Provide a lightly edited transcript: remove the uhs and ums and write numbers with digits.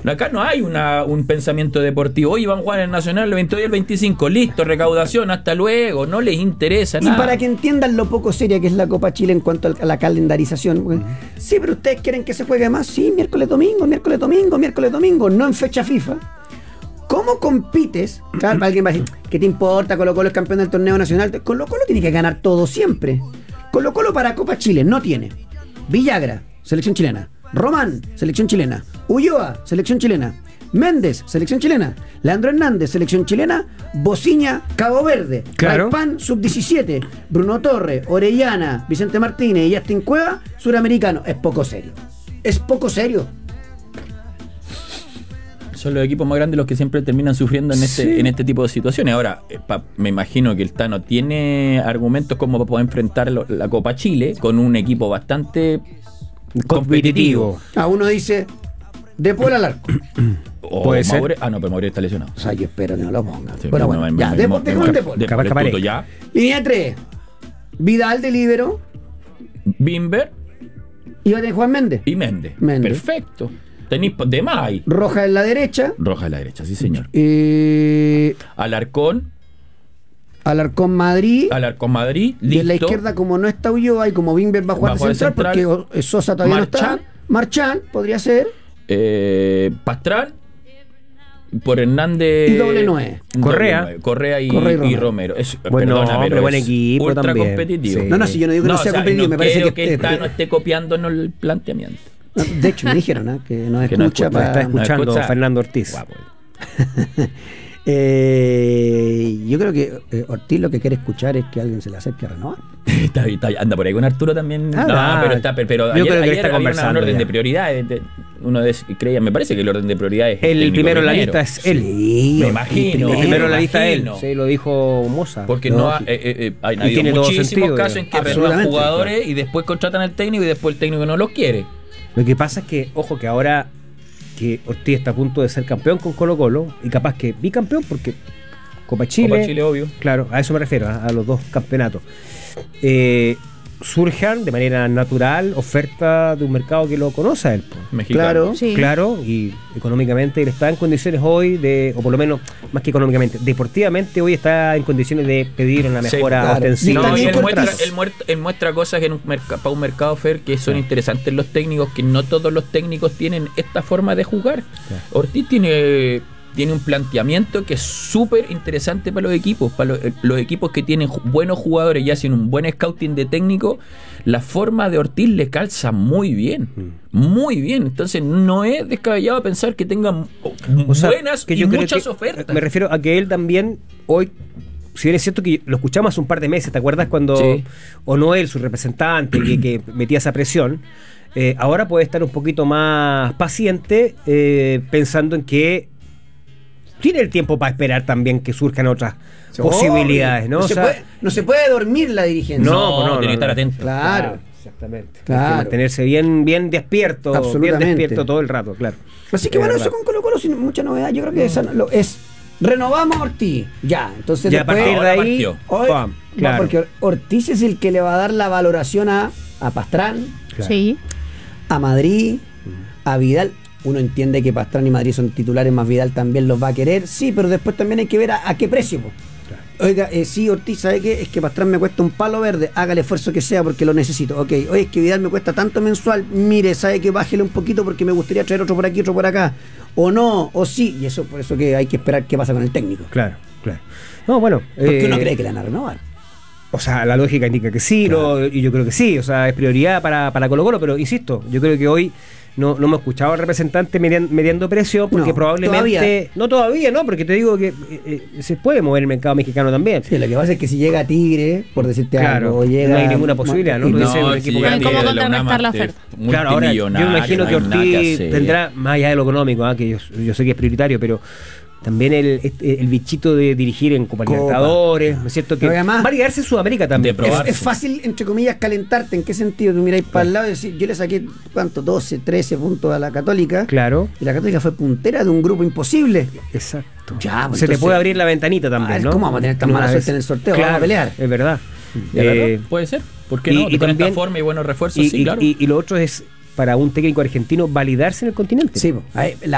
Acá no hay un pensamiento deportivo. Hoy van a jugar en el Nacional el 22 y el 25. Listo, recaudación, hasta luego. No les interesa nada. Y para que entiendan lo poco seria que es la Copa Chile en cuanto a la calendarización. Sí, pero ustedes quieren que se juegue más. Sí, miércoles, domingo, no en fecha FIFA. ¿Cómo compites? Claro, alguien va a decir, ¿qué te importa? Colo-Colo es campeón del torneo nacional. Colo-Colo tiene que ganar todo siempre. Colo-Colo para Copa Chile no tiene. Villagra, selección chilena. Román, selección chilena. Ulloa, selección chilena. Méndez, selección chilena. Leandro Hernández, selección chilena. Bociña, Cabo Verde. Claro. Raipán, sub-17. Bruno Torres, Orellana, Vicente Martínez y Justin Cueva, suramericano. Es poco serio. Es poco serio. Son los equipos más grandes los que siempre terminan sufriendo en este tipo de situaciones. Ahora, me imagino que el Tano tiene argumentos como para poder enfrentar la Copa Chile con un equipo bastante competitivo. Uno dice, De Paul al arco. Puede ser. Pero Maure está lesionado. O sea, yo espero que no lo ponga. Sí, Pero bueno, ya, De Paul. Capaz que aparezca. Ya. Línea 3. Vidal de líbero. Bimber Y va a tener Juan Méndez. y Méndez. Perfecto. Tenéis de más ahí. Roja en la derecha. Roja a la derecha, sí señor. Alarcón Madrid. Madrid. Y en la izquierda, como no está Ulloa y como Bimber va a jugar de central, porque Sosa todavía Marchán. no está. Marchán podría ser. Pastrán. Por Hernández. Y doble 9. Correa y Romero. Bueno, Perdona, pero buen es equipo ultra también. competitivo. Sí. No, si yo no digo que no sea competitivo, no me parece que el Tano esté copiándonos el planteamiento. De hecho, me dijeron que nos Que no escucha. escucha, Está escuchando escucha. Fernando Ortiz. Guapo. Yo creo que Ortiz lo que quiere escuchar es que alguien se le acerque a renovar. Anda por ahí con Arturo también. Pero yo creo que ayer está había conversando un orden ya. de prioridades. Uno creía, me parece que el orden de prioridades es El técnico primero en la primero. lista es él. Sí, Me imagino. El primero en la lista es él. imagino. Sí, lo dijo Moza. Porque hay habido tiene todo muchísimos sentido, casos en que renuevan absolutamente, jugadores y después contratan al técnico y después el técnico no los quiere. Lo que pasa es que, ojo, que ahora que Ortiz está a punto de ser campeón con Colo-Colo y capaz que bicampeón porque Copa Chile, obvio. claro, a eso me refiero, a los dos campeonatos. Surjan de manera natural oferta de un mercado que lo conoce a él. Mexicano. Claro. Sí. Claro, y económicamente él está en condiciones hoy o por lo menos, más que económicamente, deportivamente hoy está en condiciones de pedir una mejora claro. ofensiva. No, y También él muestra cosas que para un mercado fair que son interesantes los técnicos, que no todos los técnicos tienen esta forma de jugar. Claro. Ortiz tiene un planteamiento que es súper interesante para los equipos, los equipos que tienen buenos jugadores y hacen un buen scouting de técnico. La forma de Ortiz le calza muy bien, muy bien. Entonces no es descabellado pensar que tengan buenas que y yo creo muchas que, ofertas. Me refiero a que él también hoy, si bien es cierto que lo escuchamos hace un par de meses, ¿te acuerdas cuando Sí. O'Noel, su representante, que metía esa presión? Ahora puede estar un poquito más paciente, pensando en que tiene el tiempo para esperar también que surjan otras posibilidades, ¿no? No se puede dormir la dirigencia. No, tiene que estar atento. Claro. Exactamente. Claro. Hay que mantenerse bien despierto, Absolutamente. bien despierto todo el rato, claro. Así que Es bueno, verdad. eso con Colo-Colo sin mucha novedad. Yo creo que esa es renovamos a Ortiz. Ya, entonces Ya a después, partir de ahí, partió. hoy, pam, claro. porque Ortiz es el que le va a dar la valoración a Pastrán, Claro. Sí. a Madrid, a Vidal. Uno entiende que Pastrán y Madrid son titulares, más Vidal también los va a querer, sí, pero después también hay que ver a qué precio. Po. Oiga, sí, Ortiz, ¿sabe qué? Es que Pastrán me cuesta un palo verde, haga el esfuerzo que sea porque lo necesito. Ok, oye, es que Vidal me cuesta tanto mensual, mire, ¿sabe qué? Bájele un poquito porque me gustaría traer otro por aquí, otro por acá. O no, o sí, y eso por eso que hay que esperar qué pasa con el técnico. Claro. No, bueno. Porque uno cree que le van a renovar. O sea, la lógica indica que sí, Claro. y yo creo que sí, o sea, es prioridad para Colo-Colo, pero insisto, yo creo que hoy no hemos escuchado al representante mediando presión, porque No, probablemente... Todavía no, porque te digo que se puede mover el mercado mexicano también. Sí, lo que pasa es que si llega Tigre, por decirte Claro, algo, o llega... no hay ninguna posibilidad, ¿no? y Tú dices, un equipo No hay cómo llega de la contrarrestar la UNAM, oferta. Claro, ahora yo me imagino que no hay nada Ortiz hacer. tendrá, más allá de lo económico, que yo sé que es prioritario, pero también el bichito de dirigir en Copa Libertadores, ¿no es cierto? Que Pero además- va a ligarse en Sudamérica también. De probar. Es fácil, entre comillas, calentarte. ¿En qué sentido? Tú miráis para el lado y decís, yo le saqué, ¿cuánto? 12, 13 puntos a la Católica. Claro, Y la Católica fue puntera de un grupo imposible. exacto. Ya, pues, Se te entonces- puede abrir la ventanita también, ¿no? ¿Cómo vamos a tener tan En mala una suerte vez. en el sorteo? Claro, Vamos a pelear. Es verdad. ¿De verdad? Puede ser. ¿Por qué no? y Con esta también- forma y buenos refuerzos, sí, claro. y lo otro es para un técnico argentino validarse en el continente. Sí, pues, ahí,